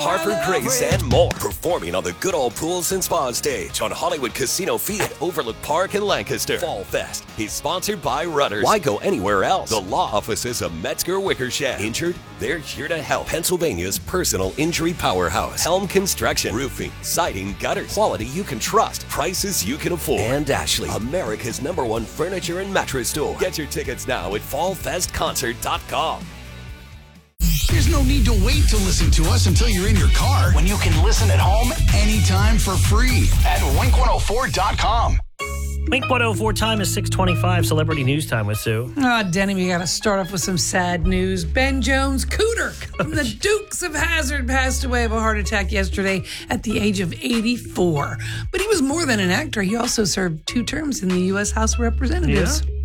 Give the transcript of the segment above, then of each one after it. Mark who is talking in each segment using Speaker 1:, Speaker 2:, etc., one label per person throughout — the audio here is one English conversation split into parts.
Speaker 1: Harper Grace, and more. Performing on the Good Old Pools and Spa stage on Hollywood Casino Field at Overlook Park in Lancaster. Fall Fest is sponsored by Rudders. Why go anywhere else? The law offices of Metzger Wickersham. Injured? They're here to help. Pennsylvania's personal injury powerhouse. Helm Construction. Roofing, siding, gutters. Quality you can trust. Prices you can afford. And Ashley, America's #1 furniture and mattress store. Get your tickets now at fallfestconcert.com.
Speaker 2: There's no need to wait to listen to us until you're in your car when you can listen at home anytime for free at wink104.com.
Speaker 3: Wink 104 time is 6:25. Celebrity News Time with Sue.
Speaker 4: Denny, we got to start off with some sad news. Ben Jones Cooter from the Dukes of Hazzard passed away of a heart attack yesterday at the age of 84. But he was more than an actor. He also served 2 terms in the U.S. House of Representatives.
Speaker 3: Yeah.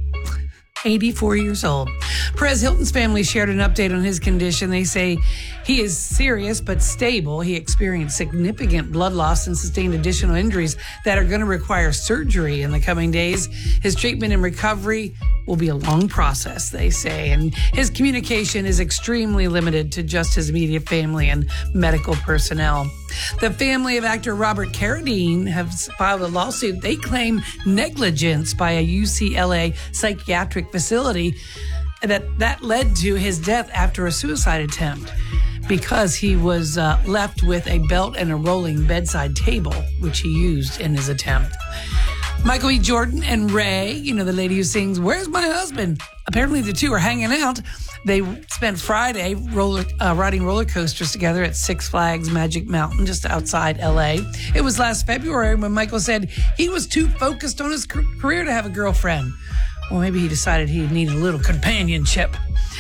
Speaker 4: 84 years old. Perez Hilton's family shared an update on his condition. They say he is serious but stable. He experienced significant blood loss and sustained additional injuries that are going to require surgery in the coming days. His treatment and recovery will be a long process, they say, and his communication is extremely limited to just his immediate family and medical personnel. The family of actor Robert Carradine has filed a lawsuit. They claim negligence by a UCLA psychiatric facility that led to his death after a suicide attempt because he was left with a belt and a rolling bedside table, which he used in his attempt. Michael E. Jordan and Ray, the lady who sings "Where's My Husband?" Apparently the two are hanging out. They spent Friday riding roller coasters together at Six Flags Magic Mountain just outside L.A. It was last February when Michael said he was too focused on his career to have a girlfriend. Well, maybe he decided he needed a little companionship.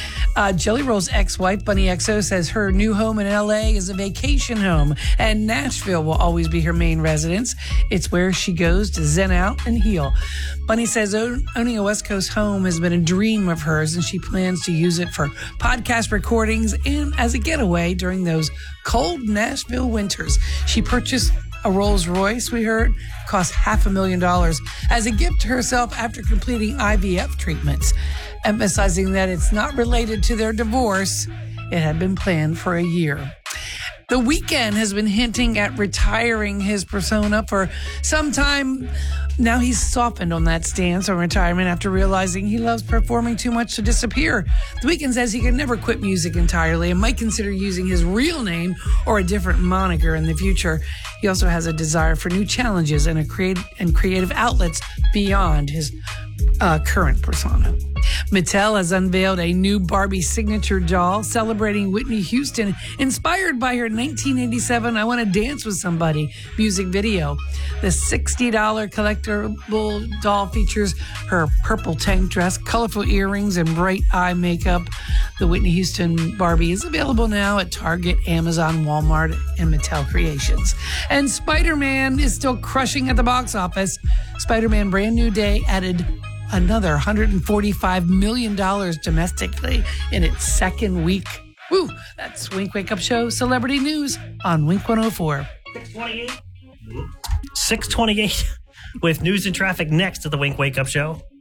Speaker 4: Jelly Roll's ex-wife, Bunny XO, says her new home in L.A. is a vacation home, and Nashville will always be her main residence. It's where she goes to zen out and heal. Bunny says owning a West Coast home has been a dream of hers, and she plans to use it for podcast recordings and as a getaway during those cold Nashville winters. She purchased a Rolls Royce, we heard, cost $500,000 as a gift to herself after completing IVF treatments, emphasizing that it's not related to their divorce. It had been planned for a year. The Weeknd has been hinting at retiring his persona for some time. Now he's softened on that stance on retirement after realizing he loves performing too much to disappear. The Weeknd says he can never quit music entirely and might consider using his real name or a different moniker in the future. He also has a desire for new challenges and creative outlets beyond his current persona. Mattel has unveiled a new Barbie signature doll celebrating Whitney Houston, inspired by her 1987 I Want to Dance with Somebody music video. The $60 collectible doll features her purple tank dress, colorful earrings, and bright eye makeup. The Whitney Houston Barbie is available now at Target, Amazon, Walmart, and Mattel Creations. And Spider-Man is still crushing at the box office. Spider-Man Brand New Day added another $145 million domestically in its second week. Woo! That's Wink Wake Up Show Celebrity News on Wink 104.
Speaker 3: 628 with news and traffic next to the Wink Wake Up Show.